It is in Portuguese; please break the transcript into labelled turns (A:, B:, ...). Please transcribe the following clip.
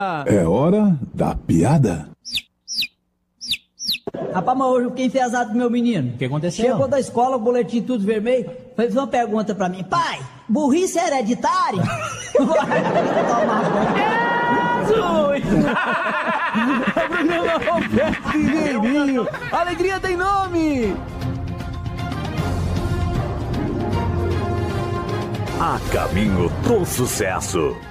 A: É hora da piada.
B: Rapaz, mas hoje eu fiquei enfesado com meu menino.
C: O que aconteceu?
B: Chegou da escola, o boletim tudo vermelho, fez uma pergunta pra mim. Pai, burrice é hereditária?
C: Mineirinho, alegria tem nome!
D: A caminho do sucesso.